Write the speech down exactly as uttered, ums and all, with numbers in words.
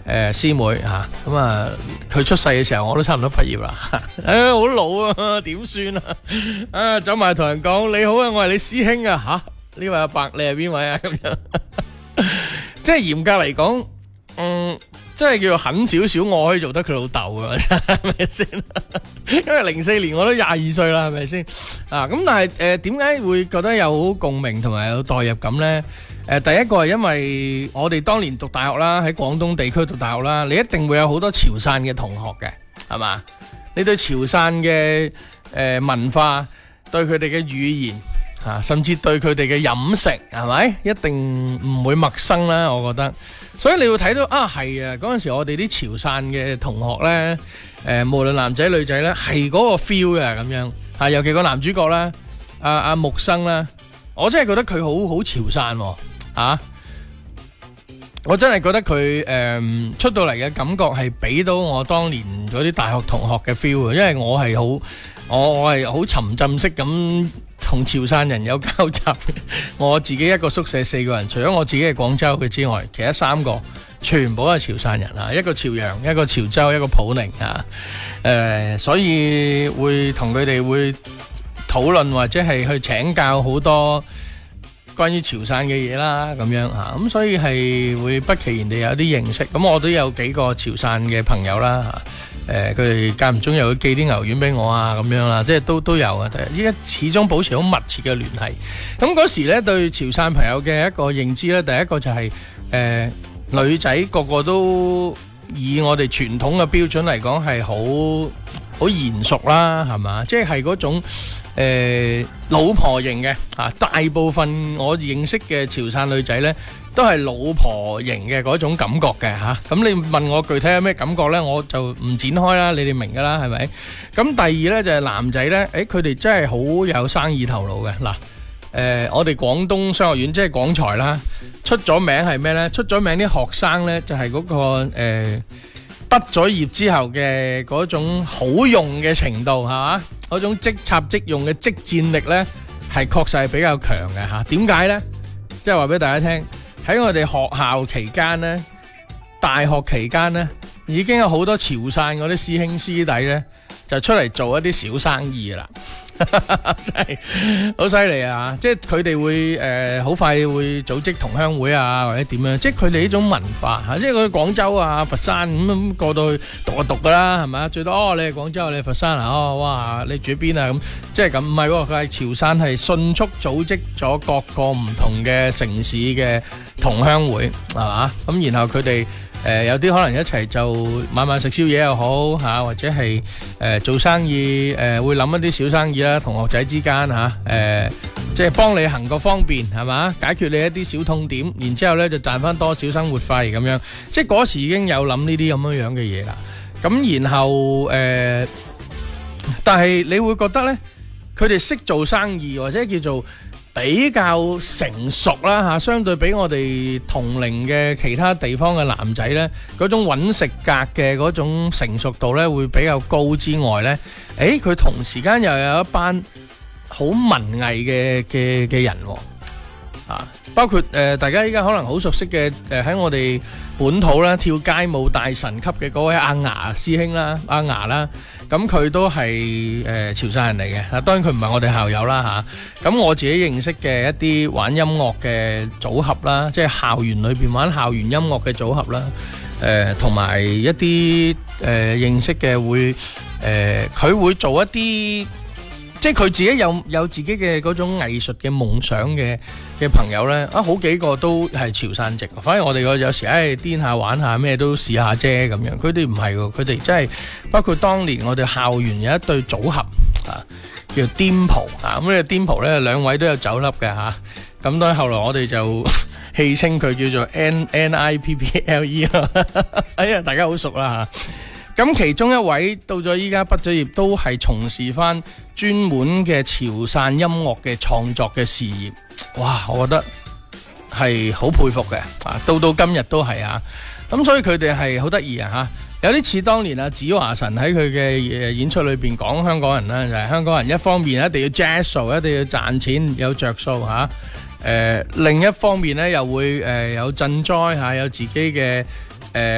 誒師妹嚇，咁啊佢出世嘅時候我都差唔多畢業啦，誒好老啊，點算啊？啊走埋同人講你好啊，我係你師兄啊嚇，呢位阿伯你係邊位啊？咁樣，即係嚴格嚟講，嗯。即係叫做狠少少，我可以做得佢老豆啊，係咪先？因為零四年我都廿二歲啦，係咪先？啊，咁但係誒點解會覺得有好共鳴同埋有代入感呢？誒、呃，第一個係因為我哋當年讀大學啦，喺廣東地區讀大學啦，你一定會有好多潮汕嘅同學嘅，係嘛？你對潮汕嘅誒文化，對佢哋嘅語言。啊，甚至對佢哋嘅飲食係咪一定唔會陌生啦？我覺得，所以你會睇到啊，係啊，嗰陣時我哋啲潮汕嘅同學咧，誒、呃，無論男仔女仔咧，係嗰個 feel 嘅咁樣，啊，尤其個男主角啦，阿、啊、阿木生啦，我真係覺得佢好好潮汕喎、啊，我真係覺得佢誒、呃、出到嚟嘅感覺係俾到我當年嗰啲大學同學嘅 feel 嘅，因為我係好，我我係好沉浸式咁。同潮汕人有交集嘅，我自己一個宿舍四個人，除咗我自己係廣州嘅之外，其他三個全部都係潮汕人啊，一個潮陽，一個潮州，一個普寧啊，誒、呃，所以會同佢哋會討論或者係去請教好多關於潮汕嘅嘢啦，咁樣啊，咁所以係會不期然地有啲認識，咁我都有幾個潮汕嘅朋友啦。啊誒，佢哋間唔中又會寄啲牛丸俾我啊，咁樣啦，即係都都有啊。依家始終保持好密切嘅聯繫。咁嗰時咧，對潮汕朋友嘅一個認知咧，第一個就係、是、誒、呃、女仔個個都以我哋傳統嘅標準嚟講係好好賢淑啦，係嘛？即係嗰種誒、呃、老婆型嘅啊。大部分我認識嘅潮汕女仔咧，都係老婆型嘅嗰種感覺嘅吓，咁你問我具體有咩感覺呢？我就唔展開啦，你哋明噶啦，係咪？咁第二呢，就係男仔呢，誒，佢哋真係好有生意頭腦嘅。嗱，誒，我哋廣東商學院即係廣財啦，出咗名係咩呢？出咗名啲學生呢，就係嗰個誒，畢咗業之後嘅嗰種好用嘅程度係嘛？嗰種即插即用嘅即戰力呢，係確實係比較強嘅吓。點解呢？即係話俾大家聽。喺我哋學校期間呢，大學期間呢，已經有好多潮汕嗰啲師兄師弟呢，就出嚟做一啲小生意啦，真係好犀利啊！即係佢哋會誒好、呃、快會組織同鄉會啊，或者點樣？即係佢哋呢種文化吓，即係佢廣州啊、佛山咁咁過到去讀就讀噶啦，係咪？最多哦，你係廣州，你係佛山啊？哦，哇，你住邊啊？咁即係咁，唔係喎，佢係潮汕係迅速組織咗各個唔同嘅城市嘅同鄉會，係嘛？咁然後佢哋。誒、呃，有啲可能一齊就晚晚食宵夜又好吓、啊，或者係誒、呃、做生意誒、呃，會諗一啲小生意啦，同學仔之間吓，誒、啊呃，即係幫你行個方便係嘛，解決你一啲小痛點，然之後咧就賺翻多少生活費咁樣，即係嗰時已經有諗呢啲咁樣樣嘅嘢啦。咁然後誒、呃，但係你會覺得咧，佢哋識做生意或者叫做。比較成熟啦吓，相對比我哋同齡嘅其他地方嘅男仔呢，嗰種揾食格嘅嗰種成熟度呢，會比較高之外呢，誒，佢同時間又有一班好文藝嘅嘅嘅人，啊，包括誒、呃、大家依家可能好熟悉嘅誒喺我哋本土啦跳街舞大神級嘅嗰位阿牙師兄啦，阿牙啦。咁佢都係誒、呃、潮汕人嚟嘅，啊當然佢唔係我哋校友啦嚇。咁、啊、我自己認識嘅一啲玩音樂嘅組合啦，即係校園裏邊玩校園音樂嘅組合啦，誒同埋一啲誒、呃、認識嘅會誒，佢、呃、會做一啲。即係佢自己有有自己嘅嗰種藝術嘅夢想嘅嘅朋友咧，啊好幾個都係潮汕籍，反而我哋個有時誒癲下玩下咩都試下啫咁樣，佢哋唔係喎，佢哋真係包括當年我哋校園有一對組合啊，叫 Dimple 啊，咁呢個 Dimple 咧兩位都有酒粒嘅嚇，咁當然後來我哋就戲稱佢叫做 N N I P P L E 咯，哎呀大家好熟啦嚇。咁其中一位到咗依家畢咗業，都係從事翻專門嘅潮汕音樂嘅創作嘅事業。哇，我覺得係好佩服嘅啊！到到今日都係啊，咁所以佢哋係好得意啊吓，有啲似當年啊子華神喺佢嘅演出裏邊講香港人啦，就係、是、香港人一方面一定要 jazz， 一定要賺錢有着數吓，誒、呃、另一方面咧又會誒、呃、有賑災吓，有自己嘅誒。呃